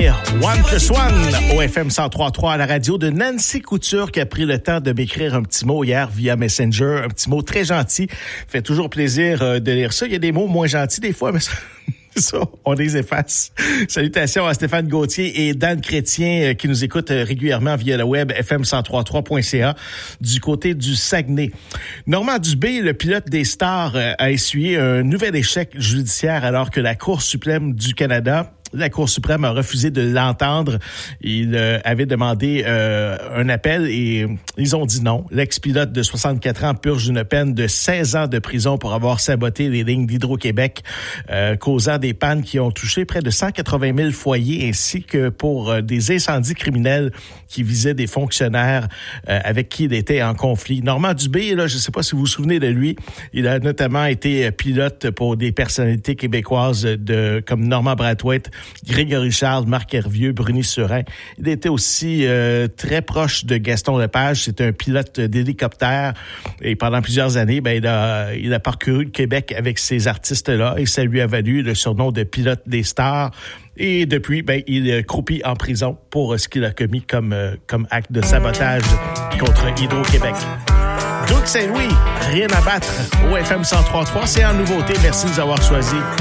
1+1 au FM 103.3 à la radio de Nancy Couture qui a pris le temps de m'écrire un petit mot hier via Messenger, un petit mot très gentil. Fait toujours plaisir de lire ça. Il y a des mots moins gentils des fois, mais ça, on les efface. Salutations à Stéphane Gauthier et Dan Chrétien qui nous écoutent régulièrement via le web fm1033.ca du côté du Saguenay. Normand Dubé, le pilote des Stars, a essuyé un nouvel échec judiciaire alors que la Cour suprême du Canada a refusé de l'entendre. Il avait demandé un appel et ils ont dit non. L'ex-pilote de 64 ans purge une peine de 16 ans de prison pour avoir saboté les lignes d'Hydro-Québec, causant des pannes qui ont touché près de 180 000 foyers, ainsi que pour des incendies criminels qui visaient des fonctionnaires avec qui il était en conflit. Normand Dubé, là, je ne sais pas si vous vous souvenez de lui, il a notamment été pilote pour des personnalités québécoises comme Normand Brathwaite, Grégory Charles, Marc Hervieux, Bruni Surin. Il était aussi très proche de Gaston Lepage. C'est un pilote d'hélicoptère et pendant plusieurs années, il a parcouru le Québec avec ces artistes-là et ça lui a valu le surnom de pilote des stars. Et depuis, il croupit en prison pour ce qu'il a commis comme acte de sabotage contre Hydro-Québec. Doug Saint-Louis, rien à battre au FM 103.3. C'est en nouveauté. Merci de nous avoir choisis.